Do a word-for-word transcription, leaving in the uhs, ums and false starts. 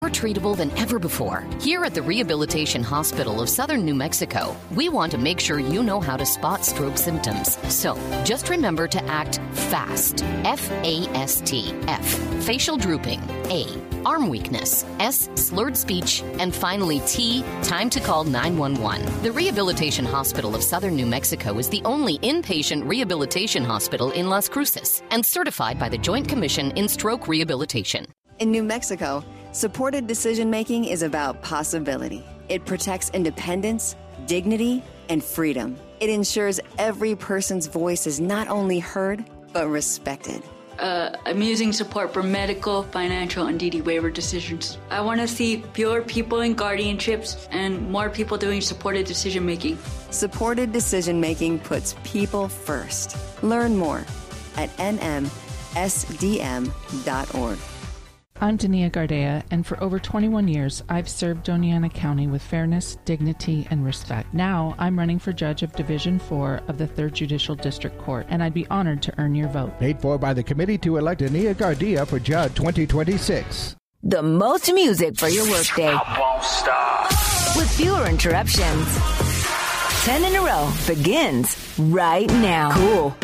more treatable than ever before. Here at the Rehabilitation Hospital of Southern New Mexico, we want to make sure you know how to spot stroke symptoms. So, just remember to act FAST. F A S T. F. Facial drooping. A. Arm weakness. S. Slurred speech. And finally, T. Time to call nine one one. The Rehabilitation Hospital of Southern New Mexico is the only inpatient rehabilitation hospital in Las Cruces and certified by the Joint Commission in Stroke Rehabilitation. In New Mexico, supported decision-making is about possibility. It protects independence, dignity, and freedom. It ensures every person's voice is not only heard, but respected. Uh, I'm using support for medical, financial, and D D waiver decisions. I want to see fewer people in guardianships and more people doing supported decision-making. Supported decision-making puts people first. Learn more at N M S D M dot org. I'm Dania Gardea, and for over twenty-one years, I've served Doña Ana County with fairness, dignity, and respect. Now, I'm running for judge of Division four of the third Judicial District Court, and I'd be honored to earn your vote. Paid for by the committee to elect Dania Gardea for Judge twenty twenty-six. The most music for your workday. I won't stop. With fewer interruptions. Ten in a row begins right now. Cool.